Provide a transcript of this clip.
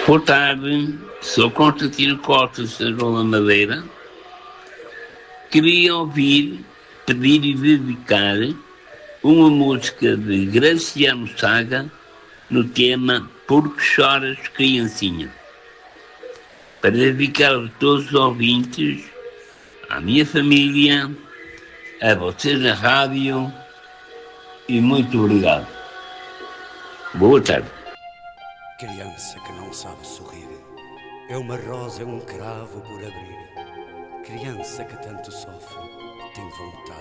Boa tarde, sou Constantino Costa de Sanjola Madeira. Queria pedir e dedicar uma música de Graciano Saga no tema Porque Choras, Criancinha, para dedicar a todos os ouvintes, à minha família, a vocês na rádio e muito obrigado. Boa tarde. Criança que não sabe sorrir, é uma rosa, é um cravo por abrir. Criança que tanto sofre, tem vontade